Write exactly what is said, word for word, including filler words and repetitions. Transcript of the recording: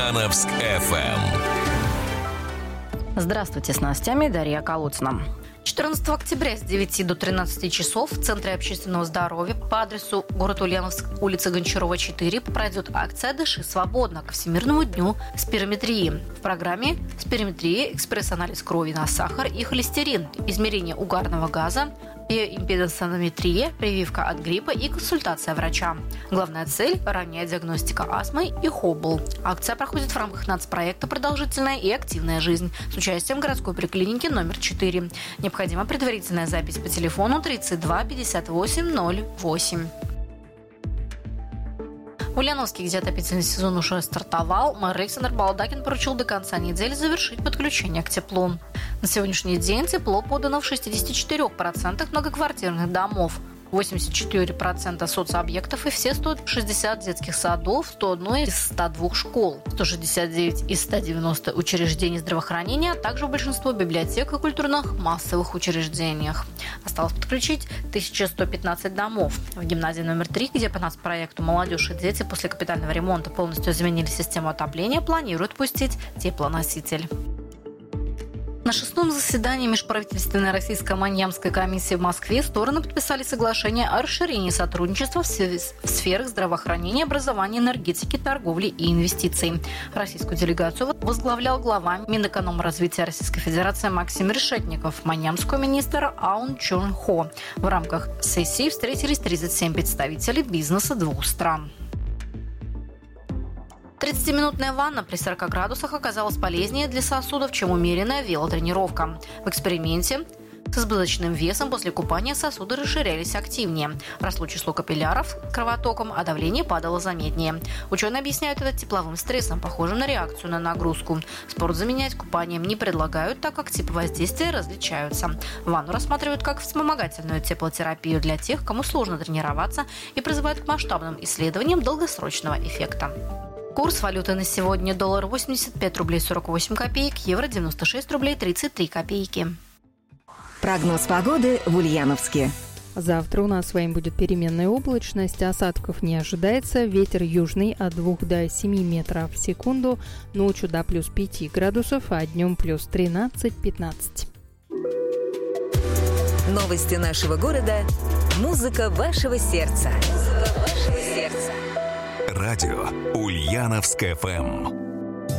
Ульяновск эф эм. Здравствуйте, с новостями Дарья Колодцина. четырнадцатого октября с девяти до тринадцати часов в Центре общественного здоровья по адресу город Ульяновск, улица Гончарова, четыре, пройдет акция «Дыши свободно» к Всемирному дню спирометрии. В программе спирометрия, экспресс-анализ крови на сахар и холестерин, измерение угарного газа, биоимпедансометрия, прививка от гриппа и консультация врача. Главная цель – ранняя диагностика астмы и хоббл. Акция проходит в рамках нацпроекта «Продолжительная и активная жизнь» с участием городской поликлиники номер четыре. Необходима предварительная запись по телефону тридцать два пятьдесят восемь ноль восемь. В Ульяновске, где отопительный сезон уже стартовал, мэр Александр Балдакин поручил до конца недели завершить подключение к теплу. На сегодняшний день тепло подано в шестьдесят четыре процента многоквартирных домов, восемьдесят четыре процента соцобъектов и все сто шестьдесят детских садов, сто один из ста двух школ, сто шестьдесят девять из ста девяноста учреждений здравоохранения, а также большинство библиотек и культурных массовых учреждениях. Осталось подключить тысяча сто пятнадцать домов. В гимназии номер три, где по нацпроекту «Молодежь и дети» после капитального ремонта полностью заменили систему отопления, планируют пустить теплоноситель. На шестом заседании Межправительственной российско-маньямской комиссии в Москве стороны подписали соглашение о расширении сотрудничества в сферах здравоохранения, образования, энергетики, торговли и инвестиций. Российскую делегацию возглавлял глава Минэкономразвития Российской Федерации Максим Решетников, маньямскую министр Аун Чон Хо. В рамках сессии встретились тридцать семь представителей бизнеса двух стран. тридцатиминутная ванна при сорока градусах оказалась полезнее для сосудов, чем умеренная велотренировка. В эксперименте с избыточным весом после купания сосуды расширялись активнее. Росло число капилляров кровотоком, а давление падало заметнее. Ученые объясняют это тепловым стрессом, похожим на реакцию на нагрузку. Спорт заменять купанием не предлагают, так как типы воздействия различаются. Ванну рассматривают как вспомогательную теплотерапию для тех, кому сложно тренироваться, и призывают к масштабным исследованиям долгосрочного эффекта. Курс валюты на сегодня: доллар восемьдесят пять рублей сорок восемь копеек, евро девяносто шесть рублей тридцать три копейки. Прогноз погоды в Ульяновске. Завтра у нас с вами будет переменная облачность, осадков не ожидается, ветер южный от двух до семи метров в секунду, ночью до плюс пяти градусов, а днем плюс тринадцать-пятнадцать. Новости нашего города, музыка вашего сердца. Музыка вашего сердца. Радио Ульяновск эф эм.